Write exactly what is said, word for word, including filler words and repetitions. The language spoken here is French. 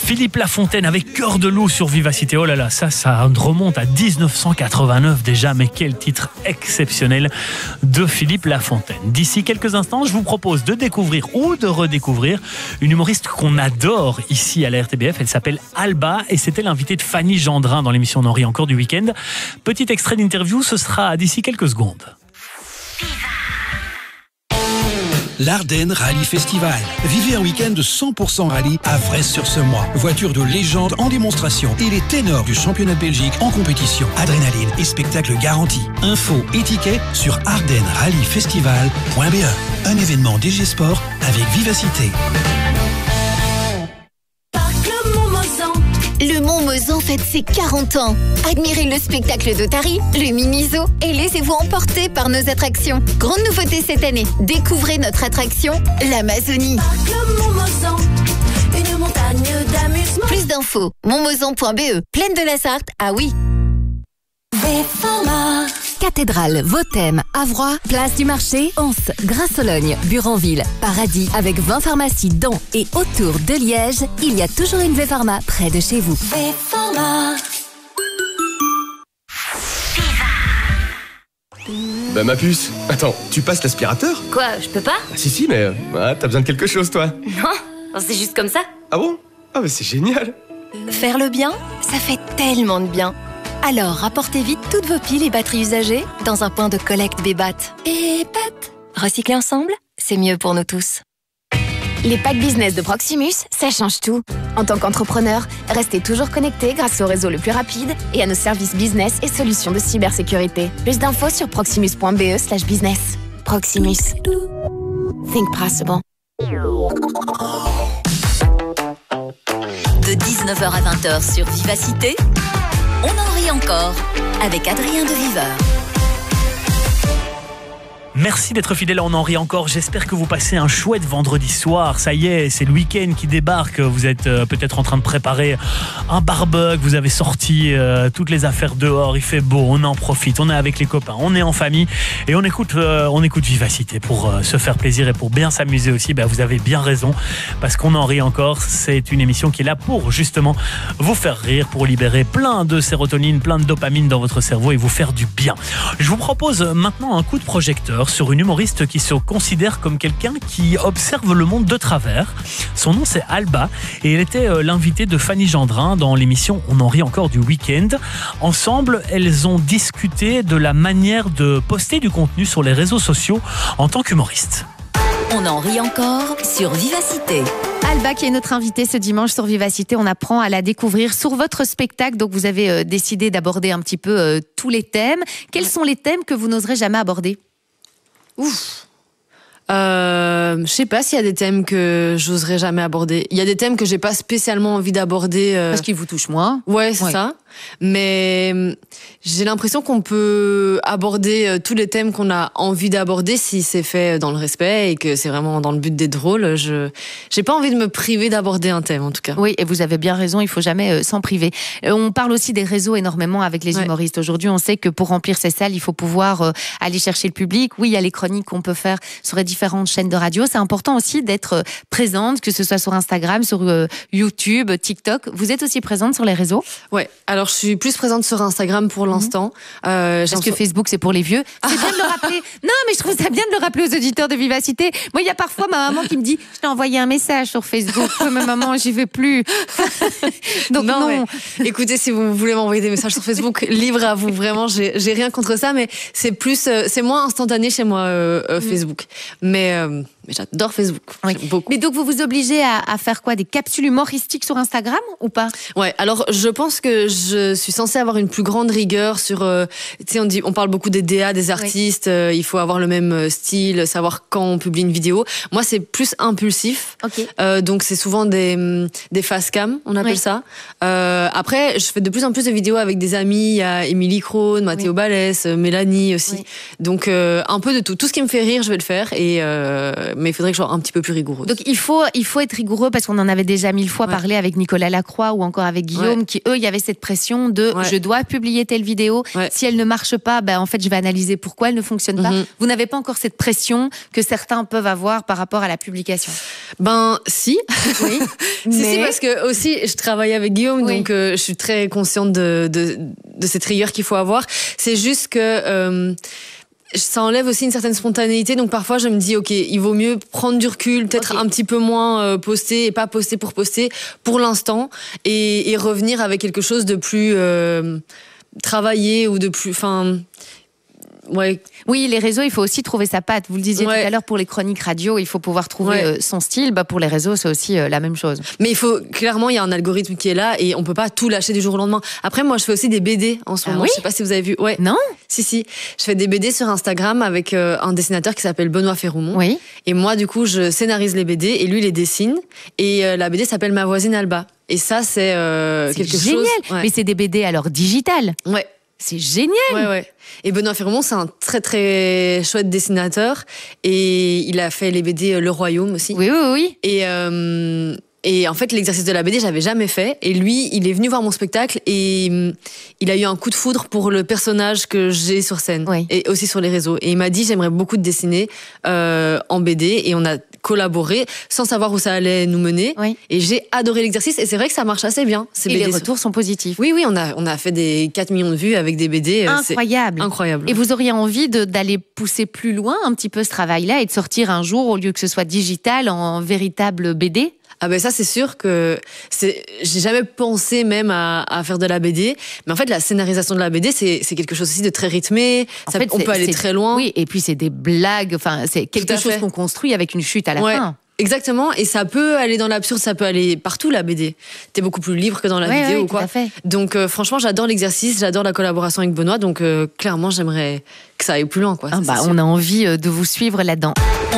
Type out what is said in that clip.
Philippe Lafontaine avec Cœur de loup sur Vivacité. Oh là là, ça, ça remonte à dix-neuf cent quatre-vingt-neuf déjà, mais quel titre exceptionnel de Philippe Lafontaine. D'ici quelques instants, je vous propose de découvrir ou de redécouvrir une humoriste qu'on adore ici à la R T B F. Elle s'appelle Alba et c'était l'invitée de Fanny Gendrin dans l'émission On en rit encore du week-end. Petit extrait d'interview, ce sera d'ici quelques secondes. L'Ardenne Rallye Festival. Vivez un week-end de cent pour cent rallye à Vresse-sur-Semois. Voiture de légende en démonstration et les ténors du championnat de Belgique en compétition. Adrénaline et spectacle garanti. Infos et tickets sur ardennes rallye festival point b e. Un événement D G Sport avec Vivacité. Le Montmozan fête ses quarante ans. Admirez le spectacle d'Otari, le Mini-Zoo et laissez-vous emporter par nos attractions. Grande nouveauté cette année, découvrez notre attraction, l'Amazonie. Le Montmozan, une montagne d'amusement. Plus d'infos, montmozan point b e. Plaine de la Sarthe, ah oui. Véforma. Cathédrale, Vauthem, Avroy, Place du Marché, Anse, Grasse-Sologne, Buranville, Paradis, avec vingt pharmacies dans et autour de Liège, il y a toujours une Véforma près de chez vous. Véforma. Bah ma puce, attends, tu passes l'aspirateur ? Quoi, je peux pas ? Ah, si si, mais euh, ah, t'as besoin de quelque chose toi. Non, c'est juste comme ça. Ah bon ? Ah mais c'est génial. Faire le bien, ça fait tellement de bien. Alors, rapportez vite toutes vos piles et batteries usagées dans un point de collecte Bébat. Bébat. Recycler ensemble, c'est mieux pour nous tous. Les packs business de Proximus, ça change tout. En tant qu'entrepreneur, restez toujours connecté grâce au réseau le plus rapide et à nos services business et solutions de cybersécurité. Plus d'infos sur proximus point b e slash business. Proximus. Think possible. De dix-neuf heures à vingt heures sur Vivacité, on en rit encore avec Adrien de Viveur. Merci d'être fidèle, on en rit encore. J'espère que vous passez un chouette vendredi soir. Ça y est, c'est le week-end qui débarque. Vous êtes euh, peut-être en train de préparer un barbecue. Vous avez sorti euh, toutes les affaires dehors. Il fait beau, on en profite. On est avec les copains, on est en famille et on écoute, euh, on écoute Vivacité pour euh, se faire plaisir et pour bien s'amuser aussi. Ben, vous avez bien raison parce qu'on en rit encore. C'est une émission qui est là pour justement vous faire rire, pour libérer plein de sérotonine, plein de dopamine dans votre cerveau et vous faire du bien. Je vous propose maintenant un coup de projecteur sur une humoriste qui se considère comme quelqu'un qui observe le monde de travers. Son nom c'est Alba et elle était l'invitée de Fanny Gendrin dans l'émission On en rit encore du week-end. Ensemble, elles ont discuté de la manière de poster du contenu sur les réseaux sociaux en tant qu'humoriste. On en rit encore sur Vivacité. Alba qui est notre invitée ce dimanche sur Vivacité, on apprend à la découvrir sur votre spectacle. Donc vous avez euh, décidé d'aborder un petit peu euh, tous les thèmes. Quels sont les thèmes que vous n'oserez jamais aborder ? Ouf. Euh, je sais pas s'il y a des thèmes que j'oserais jamais aborder. Il y a des thèmes que j'ai pas spécialement envie d'aborder. Euh... Parce qu'ils vous touchent moins. Ouais, c'est ouais. ça. Mais j'ai l'impression qu'on peut aborder tous les thèmes qu'on a envie d'aborder si c'est fait dans le respect et que c'est vraiment dans le but d'être drôle. Je j'ai pas envie de me priver d'aborder un thème en tout cas. Oui, et vous avez bien raison, il faut jamais euh, s'en priver. Euh, on parle aussi des réseaux énormément avec les ouais. humoristes. Aujourd'hui, on sait que pour remplir ces salles, il faut pouvoir euh, aller chercher le public. Oui, il y a les chroniques qu'on peut faire sur les différentes chaînes de radio. C'est important aussi d'être présente, que ce soit sur Instagram, sur euh, YouTube, TikTok. Vous êtes aussi présente sur les réseaux ? Ouais. Alors je suis plus présente sur Instagram pour l'instant. Mmh. Euh, Parce que so... Facebook c'est pour les vieux. C'est bien de le rappeler. Non, mais je trouve ça bien de le rappeler aux auditeurs de Vivacité. Moi, il y a parfois ma maman qui me dit « Je t'ai envoyé un message sur Facebook. » Mais maman, j'y vais plus. Donc non. non. Mais, écoutez, si vous voulez m'envoyer des messages sur Facebook, libre à vous. Vraiment, j'ai, j'ai rien contre ça, mais c'est plus, euh, c'est moins instantané chez moi euh, euh, Facebook. Mmh. Mais euh, Mais j'adore Facebook. Oui. Beaucoup. Mais donc, vous vous obligez à, à faire quoi? Des capsules humoristiques sur Instagram ou pas? Ouais, alors je pense que je suis censée avoir une plus grande rigueur sur... Euh, tu sais, on, dit, on parle beaucoup des D A, des artistes. Oui. Euh, il faut avoir le même style, savoir quand on publie une vidéo. Moi, c'est plus impulsif. Okay. Euh, donc, c'est souvent des, des face cam, on appelle oui. ça. Euh, après, je fais de plus en plus de vidéos avec des amis. Il y a Émilie Crone, Mathéo oui. Balès, Mélanie aussi. Oui. Donc, euh, un peu de tout. Tout ce qui me fait rire, je vais le faire. Et... Euh, mais il faudrait que je sois un petit peu plus rigoureux. Donc il faut, il faut être rigoureux parce qu'on en avait déjà mille fois Ouais. parlé avec Nicolas Lacroix ou encore avec Guillaume, Ouais. qui eux, il y avait cette pression de Ouais. je dois publier telle vidéo. Ouais. Si elle ne marche pas, ben en fait je vais analyser pourquoi elle ne fonctionne pas. Mhm. Vous n'avez pas encore cette pression que certains peuvent avoir par rapport à la publication. Ben si, Oui, si, si, mais parce que aussi je travaille avec Guillaume, Oui. donc euh, je suis très consciente de, de, de cette rigueur qu'il faut avoir. C'est juste que euh, ça enlève aussi une certaine spontanéité, donc parfois je me dis ok, il vaut mieux prendre du recul, peut-être Ok. un petit peu moins euh, poster et pas poster pour poster pour l'instant, et, et revenir avec quelque chose de plus euh, travaillé ou de plus, enfin ouais. oui, les réseaux, il faut aussi trouver sa patte. Vous le disiez Ouais. tout à l'heure pour les chroniques radio, il faut pouvoir trouver Ouais. euh, son style. Bah, pour les réseaux, c'est aussi euh, la même chose. Mais il faut, clairement, il y a un algorithme qui est là et on peut pas tout lâcher du jour au lendemain. Après, moi, je fais aussi des B D en ce Ah moment. oui Je sais pas si vous avez vu. Ouais. Non ? Si, si. Je fais des B D sur Instagram avec euh, un dessinateur qui s'appelle Benoît Ferroumont. Oui. Et moi, du coup, je scénarise les B D et lui les dessine. Et euh, la B D s'appelle Ma voisine Alba. Et ça, c'est euh, C'est quelque génial. chose. Ouais. Mais c'est des B D alors digitales. Ouais. C'est génial. Ouais, ouais. Et Benoît Ferroumont, c'est un très, très chouette dessinateur. Et il a fait les B D Le Royaume aussi. Oui, oui, oui. Et, euh, et en fait, l'exercice de la B D, j'avais jamais fait. Et lui, il est venu voir mon spectacle et hum, il a eu un coup de foudre pour le personnage que j'ai sur scène Oui. et aussi sur les réseaux. Et il m'a dit, j'aimerais beaucoup te dessiner euh, en B D. Et on a collaboré sans savoir où ça allait nous mener. Oui. Et j'ai adoré l'exercice. Et c'est vrai que ça marche assez bien. Ces Et B D les sont- retours sont positifs. Oui, oui, on a, on a fait des quatre millions de vues avec des B D. euh, c'est Incroyable. incroyable. Et vous auriez envie de- d'aller pousser plus loin un petit peu ce travail-là et de sortir un jour, au lieu que ce soit digital, en véritable B D ? Ah ben ça c'est sûr que c'est j'ai jamais pensé même à, à faire de la B D, mais en fait la scénarisation de la B D c'est c'est quelque chose aussi de très rythmé. En Ça- fait, on c'est- peut aller c'est- très loin. Oui, et puis c'est des blagues, enfin, c'est quelque à chose fait. qu'on construit avec une chute à la Ouais. fin. Exactement, et ça peut aller dans l'absurde, ça peut aller partout la B D. T'es beaucoup plus libre que dans la Ouais, vidéo ouais, ou tout quoi. à fait. Donc euh, franchement j'adore l'exercice, j'adore la collaboration avec Benoît, donc euh, clairement j'aimerais que ça aille plus loin quoi. Ah ça, bah, c'est sûr. on a envie euh, de vous suivre là-dedans.